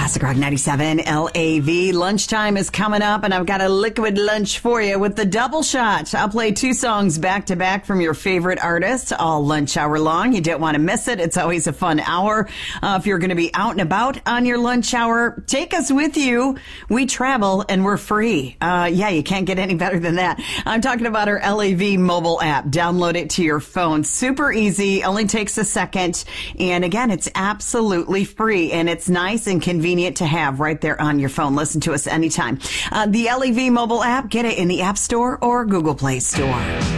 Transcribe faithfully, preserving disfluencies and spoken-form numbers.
Classic Rock ninety-seven L A V. Lunchtime is coming up, and I've got a liquid lunch for you with the double shot. I'll play two songs back to back from your favorite artists, all lunch hour long. You don't want to miss it. It's always a fun hour. Uh, if you're going to be out and about on your lunch hour, take us with you. We travel and we're free. Uh, yeah, you can't get any better than that. I'm talking about our L A V mobile app. Download it to your phone. Super easy. Only takes a second. And again, it's absolutely free, and it's nice and convenient to have right there on your phone. Listen to us anytime. Uh, the L A V mobile app, get it in the App Store or Google Play Store.